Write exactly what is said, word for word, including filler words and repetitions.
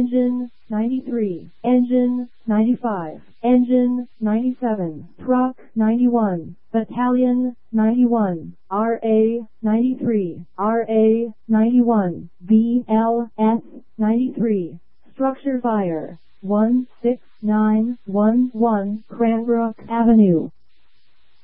Engine ninety-three, Engine ninety-five, Engine ninety-seven, Truck ninety-one, Battalion ninety-one, R A ninety-three, R A ninety-one, B L S ninety-three, Structure Fire one six nine one one Cranbrook Avenue.